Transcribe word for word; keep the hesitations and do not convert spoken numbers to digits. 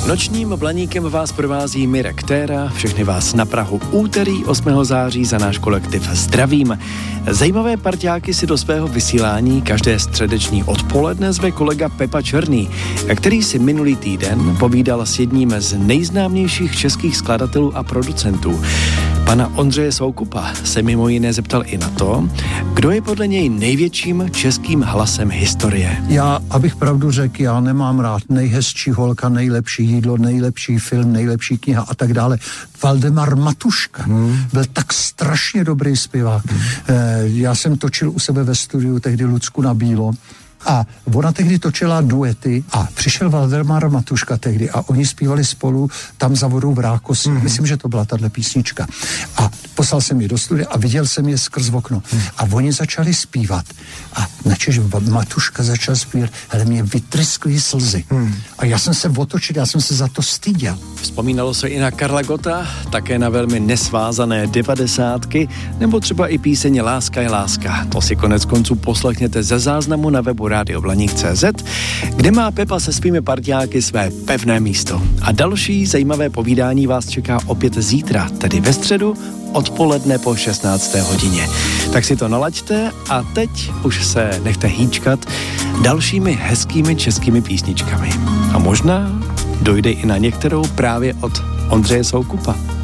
Nočním Blaníkem vás provází Mirek Téra, všechny vás na Prahu úterý osmého září za náš kolektiv zdravím. Zajímavé parťáky si do svého vysílání každé středeční odpoledne zve kolega Pepa Černý, který si minulý týden povídal s jedním z nejznámějších českých skladatelů a producentů. Pana Ondřeje Soukupa se mimo jiné zeptal i na to, kdo je podle něj největším českým hlasem historie. Já, abych pravdu řekl, já nemám rád nejhezčí holka, nejlepší jídlo, nejlepší film, nejlepší kniha a tak dále. Valdemar Matuška hmm. byl tak strašně dobrý zpěvák. Hmm. E, já jsem točil u sebe ve studiu tehdy Lucku na Bílo a ona tehdy točila duety a přišel Valdemar Matuška tehdy a oni zpívali spolu Tam za vodou v Rákosi. Mm-hmm. Myslím, že to byla tahle písnička. A poslal jsem je do studia a viděl jsem je skrz okno. Mm. A oni začali zpívat. A načež Matuška začal zpívat, hele, mě vytryskly slzy. Mm. A já jsem se otočil, já jsem se za to styděl. Vzpomínalo se i na Karla Gotta, také na velmi nesvázané devadesátky, nebo třeba i píseň Láska je láska. To si konec konců poslechněte ze záznamu na webu rádio blaník tečka cé zet, kde má Pepa se svými parťáky své pevné místo. A další zajímavé povídání vás čeká opět zítra, tedy ve středu, odpoledne po šestnácté hodině. Tak si to nalaďte a teď už se nechte hýčkat dalšími hezkými českými písničkami. A možná dojde i na některou právě od Ondřeje Soukupa.